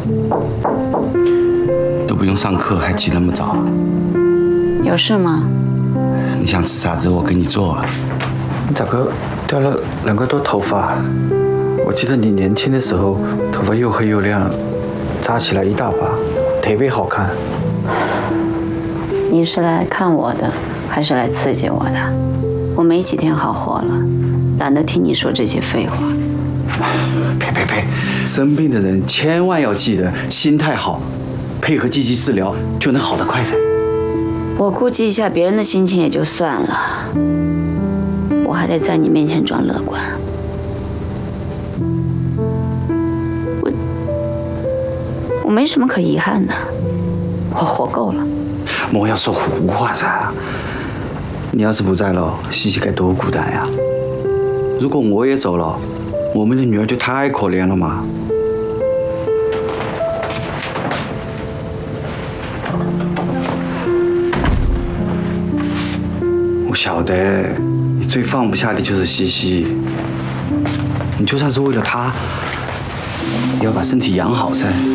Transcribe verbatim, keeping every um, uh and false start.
都不用上课，还起那么早。 有事吗？ 你想吃啥子，我给你做。 你咋个掉了两个多头发？我记得你年轻的时候头发又黑又亮，扎起来一大把，特别好看。 你是来看我的，还是来刺激我的？我没几天好活了，懒得听你说这些废话。 呸呸呸！生病的人千万要记得心态好，配合积极治疗就能好得快噻。 我顾及一下别人的心情也就算了，我还得在你面前装乐观。我我没什么可遗憾的，我活够了。 莫要说胡话噻！你要是不在了，西西该多孤单呀！如果我也走了，我们的女儿就太可怜了嘛。我晓得，你最放不下的就是西西。你就算是为了她，也要把身体养好噻。